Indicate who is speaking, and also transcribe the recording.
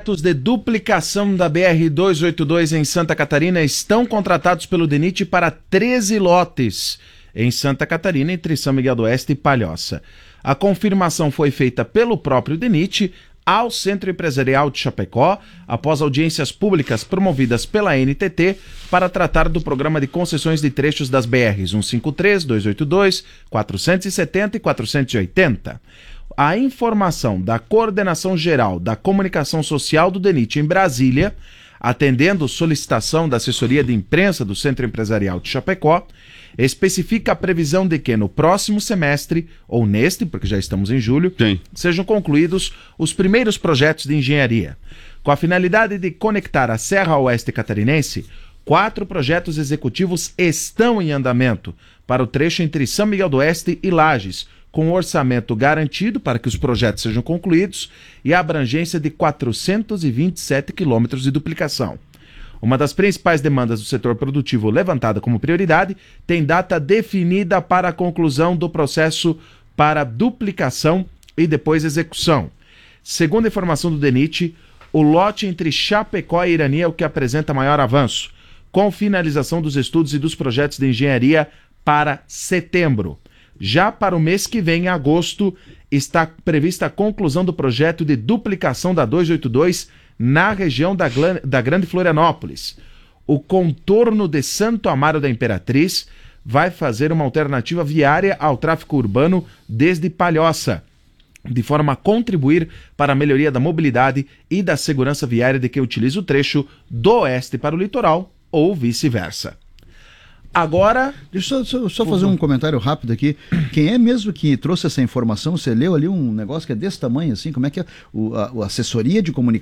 Speaker 1: projetos de duplicação da BR-282 em Santa Catarina estão contratados pelo DENIT para 13 lotes em Santa Catarina, entre São Miguel do Oeste e Palhoça. A confirmação foi feita pelo próprio DENIT ao Centro Empresarial de Chapecó, após audiências públicas promovidas pela NTT para tratar do programa de concessões de trechos das BRs 153, 282, 470 e 480. A informação da Coordenação Geral da Comunicação Social do DENIT em Brasília, atendendo solicitação da assessoria de imprensa do Centro Empresarial de Chapecó, especifica a previsão de que no próximo semestre, ou neste, porque já estamos em julho, sejam concluídos os primeiros projetos de engenharia. Com a finalidade de conectar a Serra Oeste Catarinense, 4 projetos executivos estão em andamento para o trecho entre São Miguel do Oeste e Lages, com orçamento garantido para que os projetos sejam concluídos e a abrangência de 427 quilômetros de duplicação. Uma das principais demandas do setor produtivo levantada como prioridade tem data definida para a conclusão do processo para duplicação e depois execução. Segundo a informação do DENIT, o lote entre Chapecó e Irani é o que apresenta maior avanço, com finalização dos estudos e dos projetos de engenharia para setembro. Já para o mês que vem, em agosto, está prevista a conclusão do projeto de duplicação da 282 na região da Grande Florianópolis. O contorno de Santo Amaro da Imperatriz vai fazer uma alternativa viária ao tráfego urbano desde Palhoça, de forma a contribuir para a melhoria da mobilidade e da segurança viária de quem utiliza o trecho do oeste para o litoral ou vice-versa. Agora...
Speaker 2: Deixa eu só fazer um comentário rápido aqui. Quem é mesmo que trouxe essa informação? Você leu ali um negócio que é desse tamanho assim? Como é que é? A assessoria de comunicação